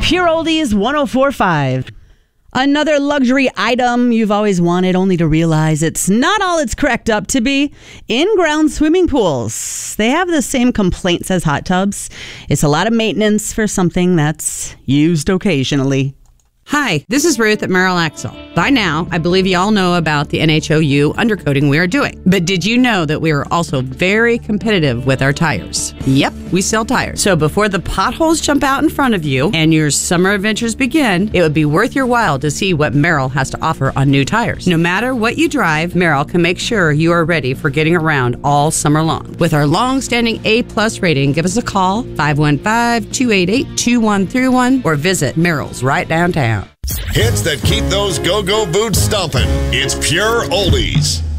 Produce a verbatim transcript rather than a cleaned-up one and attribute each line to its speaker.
Speaker 1: Pure Oldies one oh four point five. Another luxury item you've always wanted, only to realize it's not all it's cracked up to be. In-ground swimming pools. They have the same complaints as hot tubs. It's a lot of maintenance for something that's used occasionally.
Speaker 2: Hi, this is Ruth at Merrill Axle. By now, I believe you all know about the N H O U undercoating we are doing. But did you know that we are also very competitive with our tires? Yep, we sell tires. So before the potholes jump out in front of you and your summer adventures begin, it would be worth your while to see what Merrill has to offer on new tires. No matter what you drive, Merrill can make sure you are ready for getting around all summer long. With our long-standing A-plus rating, give us a call, five one five, two eight eight, two one three one, or visit Merrill's right downtown.
Speaker 3: Hits that keep those go-go boots stomping. It's Pure Oldies.